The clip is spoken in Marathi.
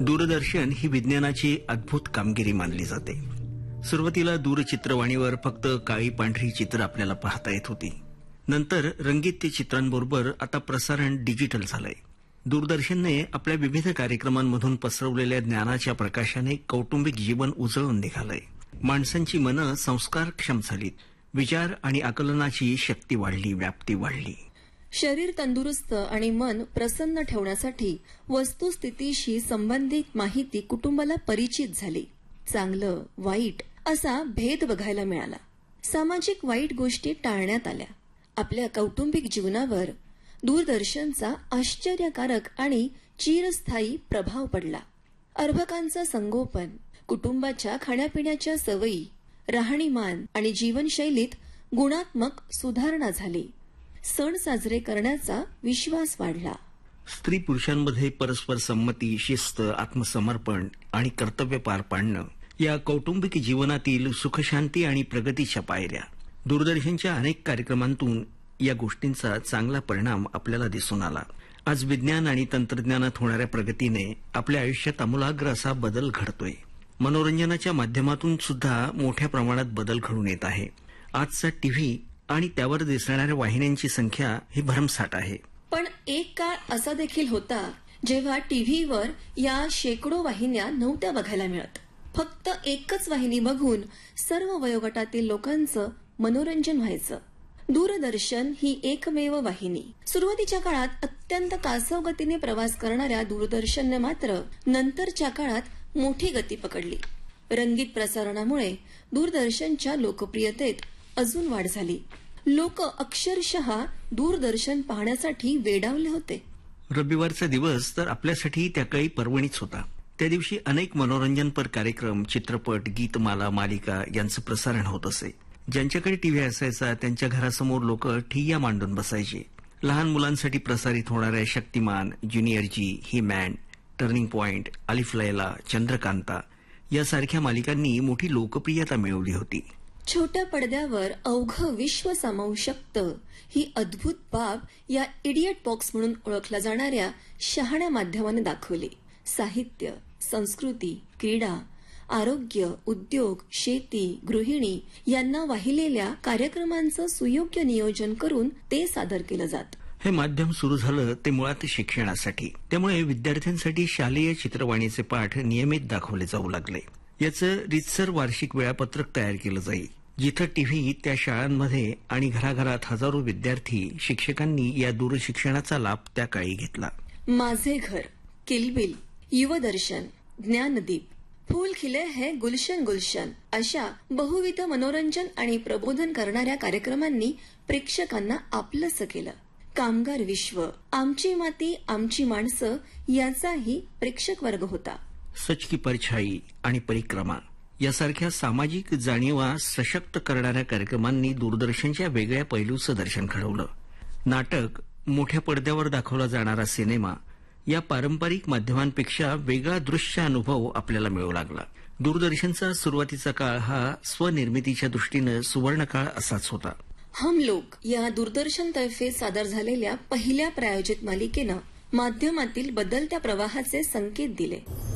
दूरदर्शन ही विज्ञानाची अद्भुत कामगिरी मानली जाते. सुरुवातीला दूरचित्रवाणीवर फक्त काळी पांढरी चित्र आपल्याला पाहता येत होती. नंतर रंगीत चित्रांबरोबर आता प्रसारण डिजिटल झालंय. दूरदर्शनने आपल्या विविध कार्यक्रमांमधून पसरवलेल्या ज्ञानाच्या प्रकाशाने कौटुंबिक जीवन उजळून निघालंय. माणसांची मनं संस्कारक्षम झालीत. विचार आणि आकलनाची शक्ती वाढली, व्याप्ती वाढली. शरीर तंदुरुस्त आणि मन प्रसन्न ठेवण्यासाठी वस्तुस्थितीशी संबंधित माहिती कुटुंबाला परिचित झाली. चांगलं वाईट असा भेद बघायला मिळाला. सामाजिक वाईट गोष्टी टाळण्यात आल्या. आपल्या कौटुंबिक जीवनावर दूरदर्शनचा आश्चर्यकारक आणि चिरस्थायी प्रभाव पडला. अर्भकांचं संगोपन, कुटुंबाच्या खाण्यापिण्याच्या सवयी, राहणीमान आणि जीवनशैलीत गुणात्मक सुधारणा झाली. सण साजरे करण्याचा विश्वास वाढला. स्त्री पुरुषांमध्ये परस्पर संमती, शिस्त, आत्मसमर्पण आणि कर्तव्य पार पाडणं या कौटुंबिक जीवनातील सुखशांती आणि प्रगतीच्या पायऱ्या. दूरदर्शनच्या अनेक कार्यक्रमांतून या गोष्टींचा चांगला परिणाम आपल्याला दिसून आला. आज विज्ञान आणि तंत्रज्ञानात होणाऱ्या प्रगतीने आपल्या आयुष्यात आमूलाग्र असा बदल घडतोय. मनोरंजनाच्या माध्यमातून सुद्धा मोठ्या प्रमाणात बदल घडून येत आहे. आजचा टीव्ही आणि त्यावर दिसणाऱ्या वाहिन्यांची संख्या ही भरमसाठ आहे. पण एक काळ असा देखील होता जेव्हा टीव्हीवर या शेकडो वाहिन्या नव्हत्या बघायला मिळत. फक्त एकच वाहिनी बघून सर्व वयोगटातील लोकांचं मनोरंजन व्हायचं. दूरदर्शन ही एकमेव वाहिनी. सुरुवातीच्या काळात अत्यंत कासव गतीने प्रवास करणाऱ्या दूरदर्शनने मात्र नंतरच्या काळात मोठी गती पकडली. रंगीत प्रसारणामुळे दूरदर्शनच्या लोकप्रियतेत अजून वाढ झाली. लोक अक्षरशः दूरदर्शन पाहण्यासाठी वेडावले होते. रविवारचा दिवस तर आपल्यासाठी त्या काळी पर्वणीच होता. त्या दिवशी अनेक मनोरंजनपर कार्यक्रम, चित्रपट, गीतमाला, मालिका यांचं प्रसारण होत असे. ज्यांच्याकडे टीव्ही असायचा त्यांच्या घरासमोर लोक ठिय्या मांडून बसायचे. लहान मुलांसाठी प्रसारित होणाऱ्या Shaktimaan, junior G, he man, turning point, अलिफ लैला, चंद्रकांता यासारख्या मालिकांनी मोठी लोकप्रियता मिळवली होती. छोट्या पडद्यावर अवघं विश्व सामावू शकतं ही अद्भुत बाब या इडियट बॉक्स म्हणून ओळखल्या जाणाऱ्या शहाण्या माध्यमाने दाखवली. साहित्य, संस्कृती, क्रीडा, आरोग्य, उद्योग, शेती, गृहिणी यांना वाहिलेल्या कार्यक्रमांचं सुयोग्य नियोजन करून ते सादर केलं जात. हे माध्यम सुरू झालं ते मुळात शिक्षणासाठी. त्यामुळे विद्यार्थ्यांसाठी शालेय चित्रवाणीचे पाठ नियमित दाखवले जाऊ लागले. याचं रीतसर वार्षिक वेळापत्रक तयार केलं जाईल. जिथं टीव्ही त्या शाळांमध्ये आणि घराघरात हजारो विद्यार्थी, शिक्षकांनी या दूरशिक्षणाचा लाभ त्या काळी घेतला. माझे घर, किलबिल, युवदर्शन, ज्ञानदीप, फूल खिले है गुलशन गुलशन अशा बहुविध मनोरंजन आणि प्रबोधन करणाऱ्या कार्यक्रमांनी प्रेक्षकांना आपलंसं केलं. कामगार विश्व, आमची माती आमची माणसं याचाही प्रेक्षक वर्ग होता. सच की परछाई आणि परिक्रमा यासारख्या सामाजिक जाणीवा सशक्त करणाऱ्या कार्यक्रमांनी दूरदर्शनच्या वेगळ्या पैलूचं दर्शन घडवलं. नाटक, मोठ्या पडद्यावर दाखवला जाणारा सिनेमा या पारंपरिक माध्यमांपेक्षा वेगळा दृश्य अनुभव आपल्याला मिळू लागला. दूरदर्शनचा सुरुवातीचा काळ हा स्वनिर्मितीच्या दृष्टीनं सुवर्णकाळ असाच होता. हम लोग या दूरदर्शनतर्फे सादर झालेल्या पहिल्या प्रायोजित मालिकेनं माध्यमातील बदलत्या प्रवाहाचे संकेत दिले.